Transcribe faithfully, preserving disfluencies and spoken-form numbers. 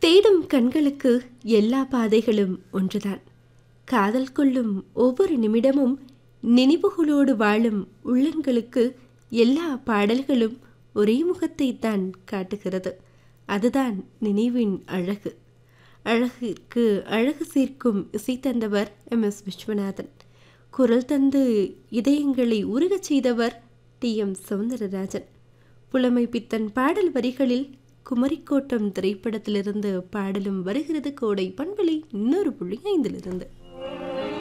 தேடும் கண்களுக்கு எல்லா பாதைகளும் ஒன்றுதான். காதல் கொள்ளும் ஒவ்வொரு நிமிடமும் நினைவுகளோடு வாழும் உள்ளங்களுக்கு எல்லா பாடல்களும் ஒரே முகத்தை தான் காட்டுகிறது. அதுதான் நினைவின் அழகு. அழகிற்கு அழகு சேர்க்கும் இசை தந்தவர் எம் எஸ் விஸ்வநாதன். குரல் தந்து இதயங்களை உருகச் செய்தவர் டி எம் சௌந்தரராஜன். புலமை பித்தன் பாடல் வரிகளில் குமரிக்கோட்டம் திரைப்படத்திலிருந்து பாடலும் வருகிறது. கோடை பண்பலை இன்னொரு புள்ளி ஐந்திலிருந்து.